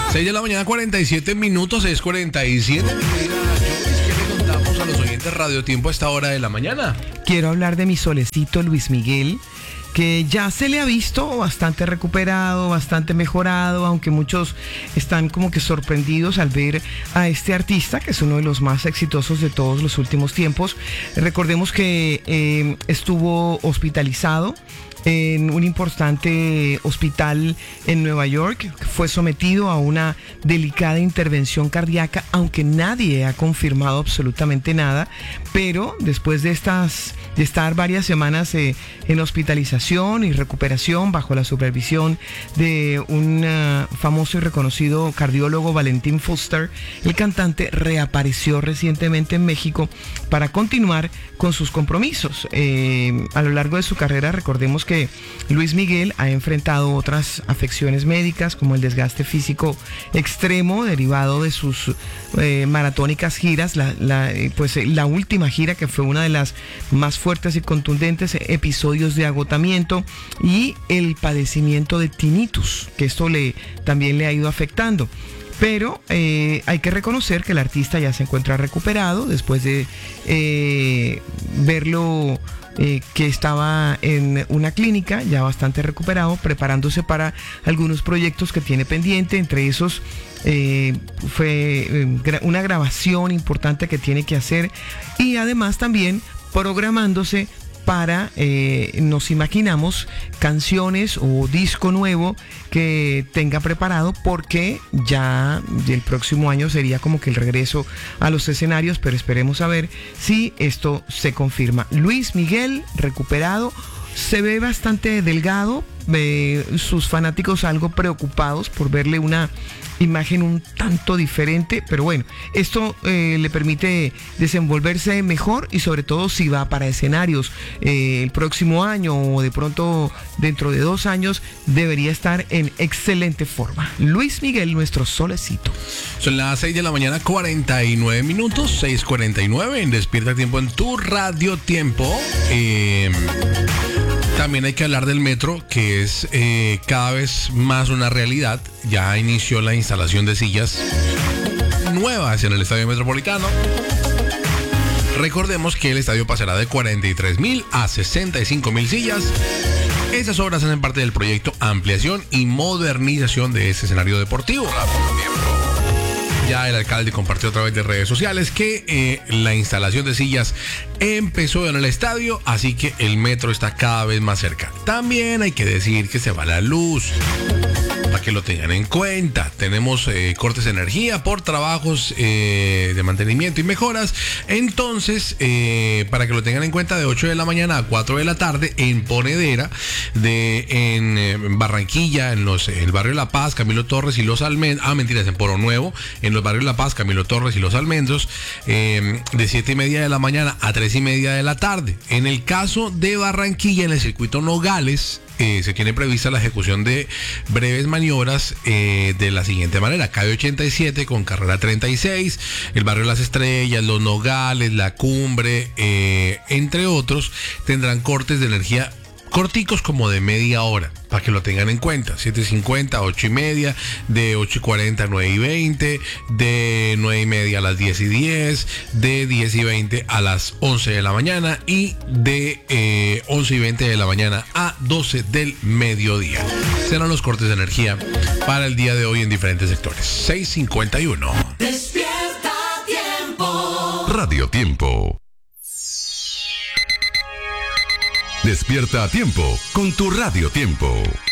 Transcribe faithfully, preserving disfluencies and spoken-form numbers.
seis de la mañana, cuarenta y siete minutos, seis cuarenta y siete. ¿Qué le contamos a los oyentes Radio Tiempo a esta hora de la mañana? Quiero hablar de mi solecito Luis Miguel, que ya se le ha visto bastante recuperado, bastante mejorado, aunque muchos están como que sorprendidos al ver a este artista, que es uno de los más exitosos de todos los últimos tiempos. Recordemos que eh, estuvo hospitalizado en un importante hospital en Nueva York, fue sometido a una delicada intervención cardíaca, aunque nadie ha confirmado absolutamente nada, pero después de estas de estar varias semanas eh, en hospitalización y recuperación bajo la supervisión de un uh, famoso y reconocido cardiólogo, Valentín Fuster, el cantante reapareció recientemente en México para continuar con sus compromisos. Eh, a lo largo de su carrera, recordemos que Luis Miguel ha enfrentado otras afecciones médicas, como el desgaste físico extremo derivado de sus eh, maratónicas giras, la, la, eh, pues eh, la última gira, que fue una de las más fuertes y contundentes, episodios de agotamiento y el padecimiento de tinnitus, que esto le, también le ha ido afectando. Pero eh, hay que reconocer que el artista ya se encuentra recuperado después de eh, verlo eh, que estaba en una clínica, ya bastante recuperado, preparándose para algunos proyectos que tiene pendiente. Entre esos eh, fue eh, una grabación importante que tiene que hacer, y además también programándose para, eh, nos imaginamos, canciones o disco nuevo que tenga preparado, porque ya el próximo año sería como que el regreso a los escenarios, pero esperemos a ver si esto se confirma. Luis Miguel recuperado, se ve bastante delgado, eh, sus fanáticos algo preocupados por verle una imagen un tanto diferente, pero bueno, esto eh, le permite desenvolverse mejor, y sobre todo si va para escenarios eh, el próximo año o de pronto dentro de dos años, debería estar en excelente forma. Luis Miguel, nuestro solecito. Son las seis de la mañana, cuarenta y nueve minutos, seis cuarenta y nueve, en Despierta Tiempo en tu Radio Tiempo. Eh... También hay que hablar del metro, que es eh, cada vez más una realidad. Ya inició la instalación de sillas nuevas en el Estadio Metropolitano. Recordemos que el estadio pasará de cuarenta y tres mil a sesenta y cinco mil sillas. Esas obras hacen parte del proyecto ampliación y modernización de ese escenario deportivo. Ya el alcalde compartió a través de redes sociales que eh, la instalación de sillas empezó en el estadio, así que el metro está cada vez más cerca. También hay que decir que se va la luz, para que lo tengan en cuenta. Tenemos eh, cortes de energía por trabajos eh, de mantenimiento y mejoras. Entonces, eh, para que lo tengan en cuenta, de ocho de la mañana a cuatro de la tarde en Ponedera, de en, eh, en Barranquilla, en los el barrio La Paz, Camilo Torres y Los Almendros. Ah, mentiras, en Poro Nuevo, en los barrios La Paz, Camilo Torres y Los Almendros, eh, de siete y media de la mañana a tres y media de la tarde. En el caso de Barranquilla, en el circuito Nogales, Eh, se tiene prevista la ejecución de breves maniobras eh, de la siguiente manera: calle ochenta y siete con carrera treinta y seis, el barrio Las Estrellas, Los Nogales, La Cumbre, eh, entre otros, tendrán cortes de energía corticos como de media hora, para que lo tengan en cuenta. siete y cincuenta, ocho y media, de ocho y cuarenta a nueve y veinte, de nueve y media a las diez y diez, de diez y veinte a las once de la mañana y de eh, once y veinte de la mañana a doce del mediodía. Serán los cortes de energía para el día de hoy en diferentes sectores. seis cincuenta y uno. Despierta Tiempo. Radio Tiempo. Despierta a tiempo con tu Radio Tiempo.